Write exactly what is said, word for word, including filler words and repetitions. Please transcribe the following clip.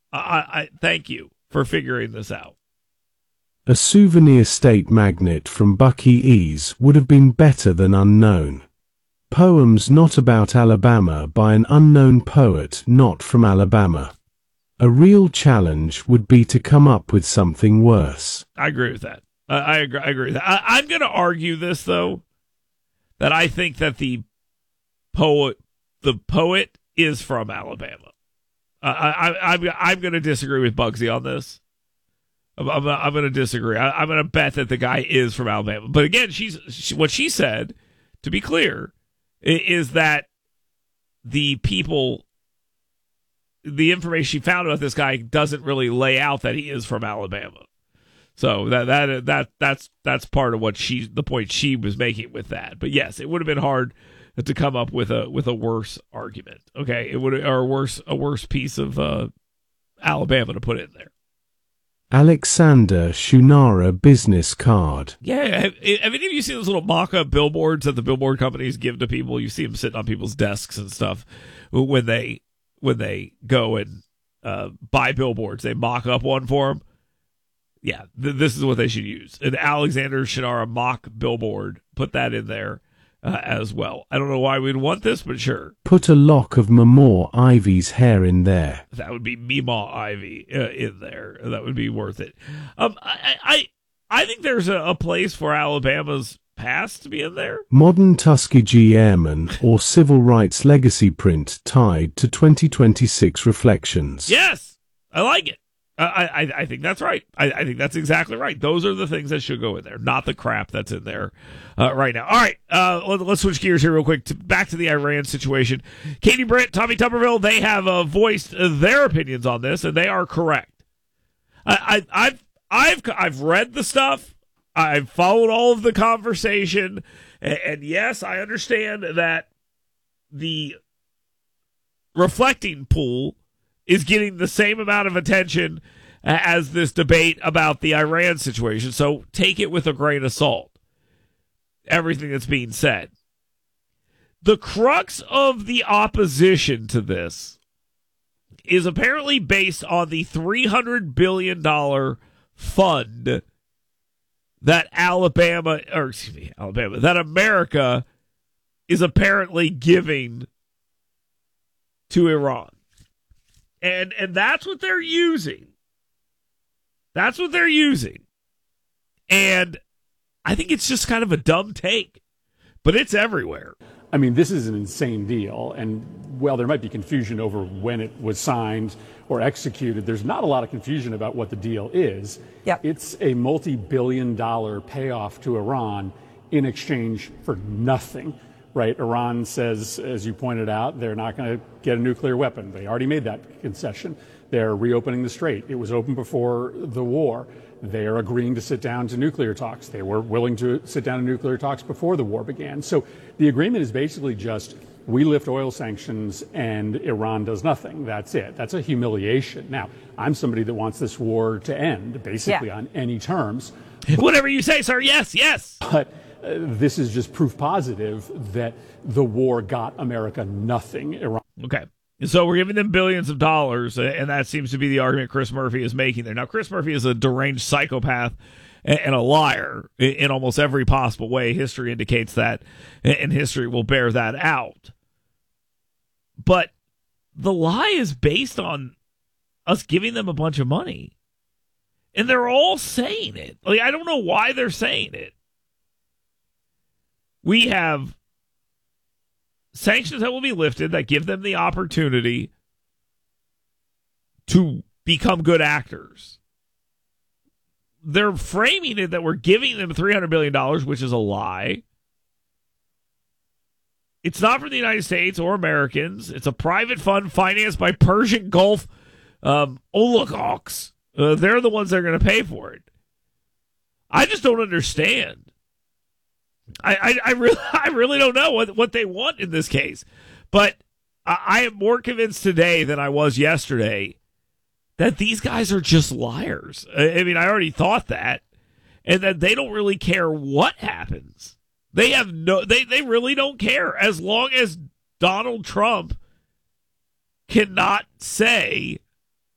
I, I thank you for figuring this out. A souvenir state magnet from Bucky Ease would have been better than unknown. Poems not about Alabama by an unknown poet not from Alabama. A real challenge would be to come up with something worse. I agree with that. Uh, I agree. I agree with that. I, I'm going to argue this, though, that I think that the poet, the poet is from Alabama. Uh, I, I, I'm, I'm going to disagree with Bugsy on this. I'm, I'm, I'm going to disagree. I, I'm going to bet that the guy is from Alabama. But again, she's she, what she said, to be clear, is that the people, the information she found about this guy doesn't really lay out that he is from Alabama. So that that that that's that's part of what she, the point she was making with that. But yes, it would have been hard to come up with a with a worse argument. Okay, it would, or a worse a worse piece of uh, Alabama to put in there. Alexander Shunara business card. Yeah, have, have any of you seen those little mock-up billboards that the billboard companies give to people? You see them sitting on people's desks and stuff when they when they go and uh, buy billboards. They mock up one for them. Yeah, th- this is what they should use. An Alexander Shunara mock billboard. Put that in there uh, as well. I don't know why we'd want this, but sure. Put a lock of Mamor Ivy's hair in there. That would be Meemaw Ivy uh, in there. That would be worth it. Um, I I, I think there's a, a place for Alabama's past to be in there. Modern Tuskegee Airman or Civil Rights Legacy print tied to twenty twenty-six reflections. Yes, I like it. I, I, I think that's right. I, I think that's exactly right. Those are the things that should go in there, not the crap that's in there uh, right now. All right, uh, let, let's switch gears here real quick. To, back to the Iran situation. Katie Britt, Tommy Tuberville, they have uh, voiced their opinions on this, and they are correct. I, I, I've I've I've read the stuff. I've followed all of the conversation, and, and yes, I understand that the reflecting pool is getting the same amount of attention as this debate about the Iran situation. So take it with a grain of salt, everything that's being said. The crux of the opposition to this is apparently based on the three hundred billion dollars fund that Alabama, or excuse me, Alabama, that America is apparently giving to Iran. And and that's what they're using. That's what they're using. And I think it's just kind of a dumb take, but it's everywhere. I mean, this is an insane deal. And while there might be confusion over when it was signed or executed, there's not a lot of confusion about what the deal is. Yep. It's a multi-billion dollar payoff to Iran in exchange for nothing. Right, Iran says, as you pointed out, they're not going to get a nuclear weapon. They already made that concession. They're reopening the strait. It was open before the war. They are agreeing to sit down to nuclear talks. They were willing to sit down to nuclear talks before the war began. So the agreement is basically just, we lift oil sanctions and Iran does nothing. That's it. That's a humiliation. Now, I'm somebody that wants this war to end, basically, yeah, on any terms. Whatever you say, sir. Yes, yes. But Uh, this is just proof positive that the war got America nothing. Iran. Okay. So we're giving them billions of dollars, and that seems to be the argument Chris Murphy is making there. Now, Chris Murphy is a deranged psychopath and a liar in almost every possible way. History indicates that, and history will bear that out. But the lie is based on us giving them a bunch of money. And they're all saying it. Like, I don't know why they're saying it. We have sanctions that will be lifted that give them the opportunity to become good actors. They're framing it that we're giving them three hundred billion dollars, which is a lie. It's not from the United States or Americans. It's a private fund financed by Persian Gulf um, oligarchs. Uh, they're the ones that are going to pay for it. I just don't understand. I, I, I really I really don't know what, what they want in this case. But I, I am more convinced today than I was yesterday that these guys are just liars. I, I mean, I already thought that. And that they don't really care what happens. They have no they, they really don't care. As long as Donald Trump cannot say